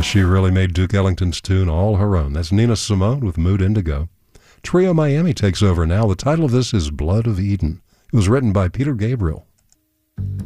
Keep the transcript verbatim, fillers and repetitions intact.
she really made Duke Ellington's tune all her own. That's Nina Simone with Mood Indigo. Trio Miami takes over now. The title of this is Blood of Eden. It was written by Peter Gabriel.